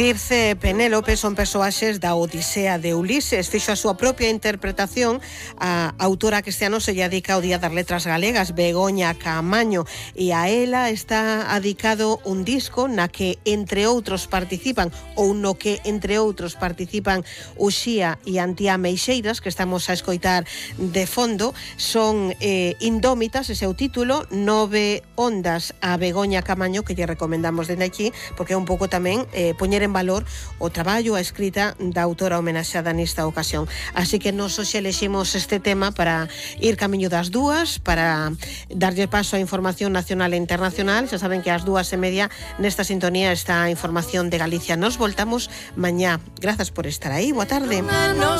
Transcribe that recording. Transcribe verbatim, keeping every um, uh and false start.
Circe e Penélope son persoaxes da Odisea de Ulises. Fixo a súa propia interpretación a autora que este ano se lle dedica ao Día das Letras Galegas, Begoña Caamaño, e a ela está adicado un disco na que, entre outros, participan, ou no que, entre outros, participan Uxía e Antía Meixeiras, que estamos a escoitar de fondo. Son eh, Indómitas, ese é o título, Nove ondas a Begoña Caamaño, que lle recomendamos dende aquí, porque é un pouco tamén eh, poñer en valor o traballo, a escrita da autora homenaxeada nesta ocasión. Así que nos hoxe eleximos este tema para ir camiño das dúas, para darlle paso a información nacional e internacional. Xa saben que ás dúas e media nesta sintonía está a información de Galicia. Nos voltamos mañá. Grazas por estar aí. Boa tarde.